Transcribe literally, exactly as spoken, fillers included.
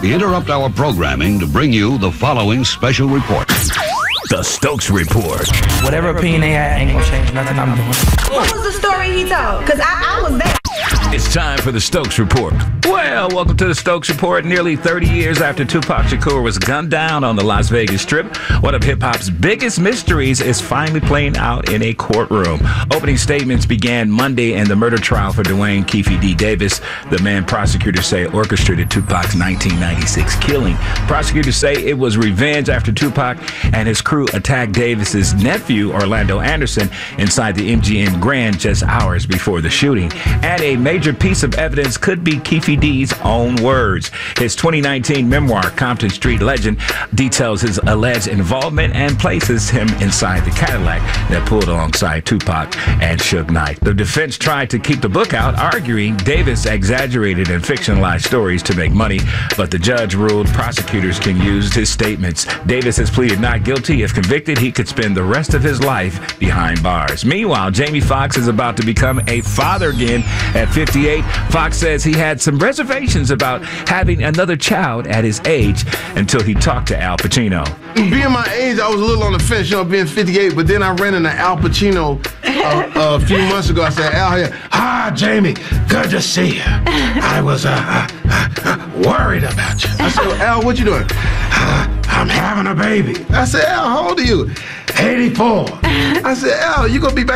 We interrupt our programming to bring you the following special report. The Stokes Report. Whatever opinion they had ain't gonna change nothing I'm doing. What was the story he told? Because I, I was there. It's time for the Stokes Report. Well, welcome to the Stokes Report. Nearly thirty years after Tupac Shakur was gunned down on the Las Vegas Strip, one of hip-hop's biggest mysteries is finally playing out in a courtroom. Opening statements began Monday in the murder trial for Duane Keffe D. Davis, the man prosecutors say orchestrated Tupac's nineteen ninety-six killing. Prosecutors say it was revenge after Tupac and his crew attacked Davis's nephew, Orlando Anderson, inside the M G M Grand just hours before the shooting. And a major piece of evidence could be Keffe D's own words. His twenty nineteen memoir, Compton Street Legend, details his alleged involvement and places him inside the Cadillac that pulled alongside Tupac and Suge Knight. The defense tried to keep the book out, arguing Davis exaggerated and fictionalized stories to make money, but the judge ruled prosecutors can use his statements. Davis has pleaded not guilty. If convicted, he could spend the rest of his life behind bars. Meanwhile, Jamie Foxx is about to become a father again at fifty-eight. Fox says he had some reservations about having another child at his age until he talked to Al Pacino. Being my age, I was a little on the fence, you know, being fifty-eight, but then I ran into Al Pacino uh, a few months ago. I said, Al, here, hi, Jamie, good to see you. I was uh, uh, uh, worried about you. I said, well, Al, what you doing? Uh, I'm having a baby. I said, Al, how old are you? eighty-four. I said, Al, you gonna be back